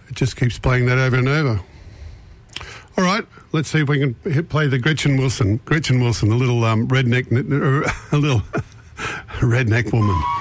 It just keeps playing that over and over. All right, let's see if we can play the Gretchen Wilson. Gretchen Wilson, a little redneck woman.